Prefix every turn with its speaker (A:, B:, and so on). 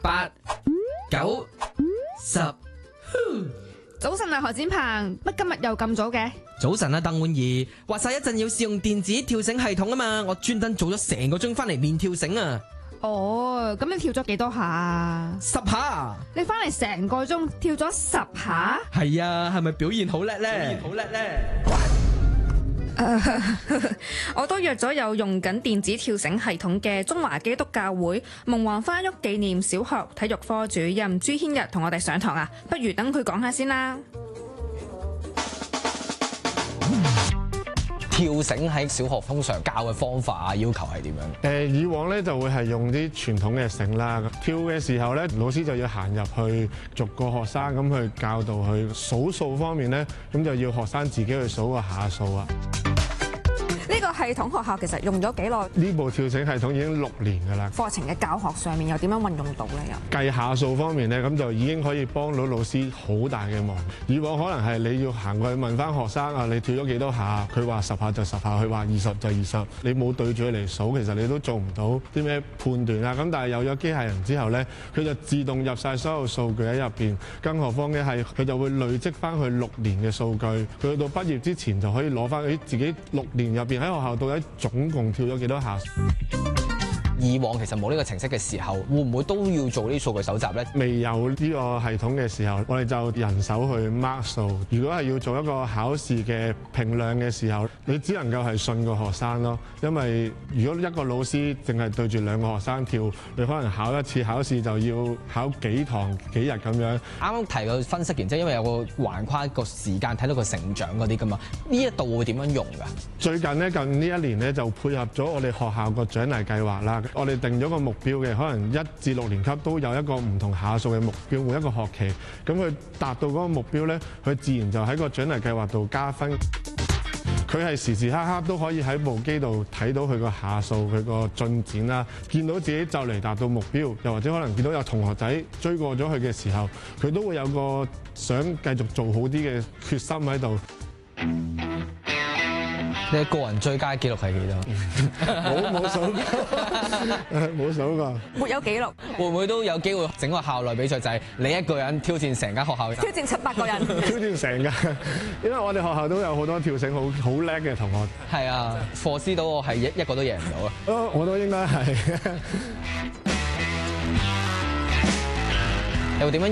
A: 8、9、10。
B: 早晨啊，何展鵬，乜今日又咁早嘅？
A: 早晨啊，鄧婉儀，話晒一陣要試用電子跳繩系統啊嘛，我專登做咗成個鐘翻嚟練跳繩啊。
B: 哦，咁你跳咗幾多下啊
A: ？10下。
B: 你翻嚟成個鐘跳咗10下？
A: 係啊，係咪表現好叻呢？
C: 我都約咗有用緊電子跳繩系統嘅中華基督教會蒙黃花沃紀念小學體育科主任朱軒日同我哋上堂啊，不如等佢講下先啦。
D: 跳繩喺小學通常教嘅方法啊，要求係點樣？
E: 以往咧就會係用啲傳統嘅繩啦，跳嘅時候咧，老師就要行入去逐個學生咁去教導佢數數方面咧，咁就要學生自己去數個下數啊。
C: 呢個系統學校其實用咗幾耐？
E: 呢部跳繩系統已經6年㗎啦。
C: 課程嘅教學上面又點樣運用到咧？又
E: 計下數方面咧，咁就已經可以幫到老師好大嘅忙。以往可能係你要行過去問翻學生啊，你跳咗幾多下？佢話10下就10下，佢話20就20。你冇對住佢嚟數，其實你都做唔到啲咩判斷啦。咁但係有咗機械人之後咧，佢就自動入晒所有數據喺入邊。更何況嘅係佢就會累積翻佢6年嘅數據。佢去到畢業之前就可以攞翻佢自己6年入邊喺學校到底總共跳咗幾多下。
D: 以往其實冇呢個程式嘅時候，會唔會都要做啲數據搜集呢？
E: 未有呢個系統嘅時候，我哋就人手去 mark 數。如果係要做一個考試嘅評量嘅時候，你只能夠係信個學生咯。因為如果一個老師淨係對住2個學生跳，你可能考一次考試就要考幾堂幾日咁樣。
D: 啱啱提到分析完之後，因為有個橫跨個時間睇到個成長嗰啲噶嘛，呢一度會點樣用㗎？
E: 最近呢，近呢1年呢，就配合咗我哋學校個獎勵計劃啦。我哋定咗個目標嘅，可能1至6年級都有一個唔同下數嘅目標，每一個學期。咁佢達到嗰個目標呢，佢自然就喺個獎勵計劃度加分。佢係時時刻刻都可以喺部機度睇到佢個下數、佢個進展啦，見到自己就嚟達到目標，又或者可能見到有同學仔追過咗佢嘅時候，佢都會有個想繼續做好啲嘅決心喺度。
D: 你個人最佳紀錄係幾多？
E: 冇數過，冇數過。
C: 沒有紀錄。
D: 會唔會都有機會整個校內比賽，就係你一個人挑戰成間學校？
C: 挑戰700個人。
E: 挑戰成間，因為我哋學校都有好多跳繩好叻嘅同學。
D: 係啊，課師到我係一個都贏唔到啊！
E: 我都應該係。
D: 又點樣